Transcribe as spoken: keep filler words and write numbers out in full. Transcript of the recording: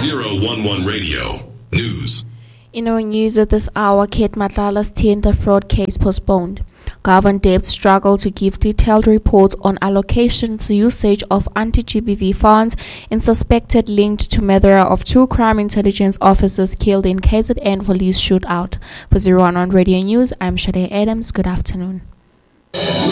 zero one one Radio News. In our news at this hour, Kate Matlala's tenth fraud case postponed. Government Debs struggle to give detailed reports on allocations usage of anti-G B V funds and suspected linked to murder of two crime intelligence officers killed in K Z N police shootout. For zero one one Radio News, I'm Shade Adams. Good afternoon.